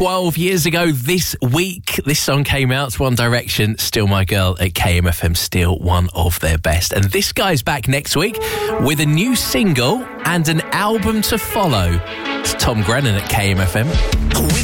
12 years ago this week, this song came out. One Direction, Still My Girl at KMFM, still one of their best. And this guy's back next week with a new single and an album to follow. It's Tom Grennan at KMFM.